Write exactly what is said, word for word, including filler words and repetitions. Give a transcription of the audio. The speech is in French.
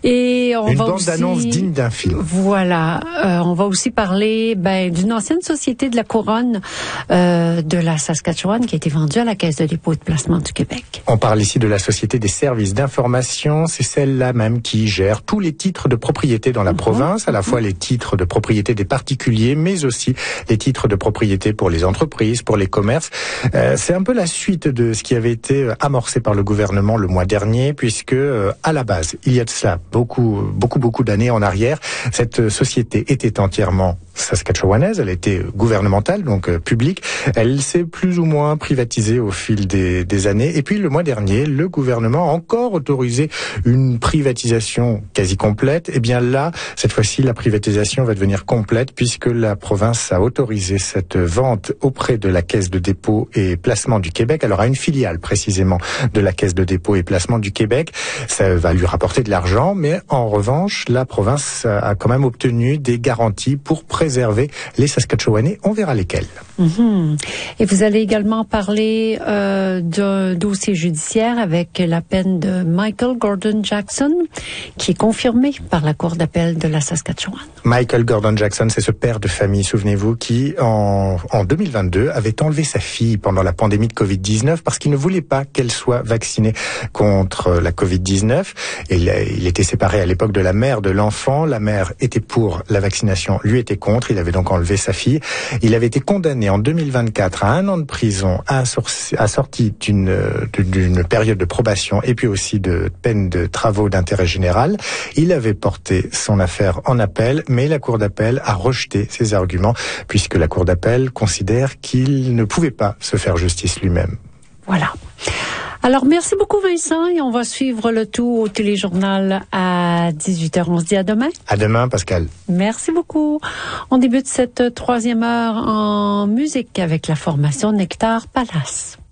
Et on Une va bande aussi, d'annonce digne d'un film. Voilà. Euh, on va aussi parler ben, d'une ancienne société de la couronne euh, de la Saskatchewan qui a été vendue à la Caisse de dépôt et de placement du Québec. On parle ici de la Société des services d'information. C'est celle-là même qui gère tous les titres de propriété dans la mmh. province, à la mmh. fois les titres de propriété des particuliers, mais aussi les titres de propriété pour les entreprises, pour les commerces. Euh, c'est un peu la suite de ce qui avait été amorcé par le gouvernement le mois dernier, puisque euh, à la base, il y a de cela beaucoup, beaucoup, beaucoup d'années en arrière, cette société était entièrement saskatchewanaise, elle était gouvernementale, donc euh, publique. Elle s'est plus ou moins privatisée au fil des, des années. Et puis le mois dernier, le gouvernement a encore autorisé une privatisation quasi complète. Et bien là, cette fois-ci, la privatisation va devenir complète puisque la province a autorisé cette vente auprès de la Caisse de dépôt et placement du Québec. Alors à une filiale précisément de la Caisse de dépôt et placement du Québec. Ça va lui rapporter de l'argent, mais en revanche, la province a quand même obtenu des garanties pour préserver les Saskatchewanais. On verra lesquelles. Mm-hmm. Et vous allez également parler euh, d'un dossier judiciaire avec la peine de Michael Gordon Jackson, qui est confirmée par la Cour d'appel de la Saskatchewan. Michael Gordon Jackson, c'est ce père de famille, souvenez-vous, qui en, en deux mille vingt-deux avait enlevé sa fille pendant la pandémie de covid dix-neuf parce qu'il ne voulait pas qu'elle soit vaccinée contre la covid dix-neuf. Et il, il était séparé à l'époque de la mère de l'enfant. La mère était pour la vaccination, lui était contre. Il avait donc enlevé sa fille. Il avait été condamné en deux mille vingt-quatre à un an de prison, assorti d'une, d'une période de probation et puis aussi de peine de travaux d'intérêt général. Il avait porté son affaire en appel, mais la Cour d'appel a rejeté ses arguments puisque la Cour d'appel considère qu'il ne pouvait pas se faire justice lui-même. Voilà. Alors, merci beaucoup, Vincent, et on va suivre le tout au téléjournal à dix-huit heures. On se dit à demain. À demain, Pascal. Merci beaucoup. On débute cette troisième heure en musique avec la formation Nectar Palace.